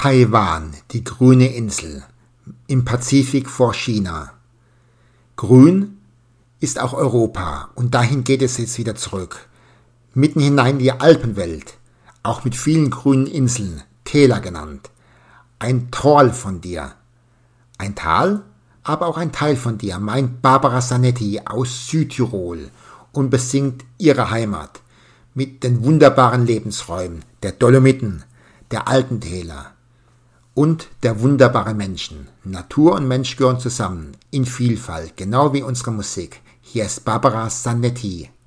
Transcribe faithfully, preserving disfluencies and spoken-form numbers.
Taiwan, die grüne Insel, im Pazifik vor China. Grün ist auch Europa und dahin geht es jetzt wieder zurück. Mitten hinein in die Alpenwelt, auch mit vielen grünen Inseln, Täler genannt. Ein Tal von dir. Ein Tal, aber auch ein Teil von dir, meint Barbara Zanetti aus Südtirol und besingt ihre Heimat mit den wunderbaren Lebensräumen der Dolomiten, der Alpentäler und der wunderbaren Menschen. Natur und Mensch gehören zusammen, in Vielfalt, genau wie unsere Musik. Hier ist Barbara Zanetti.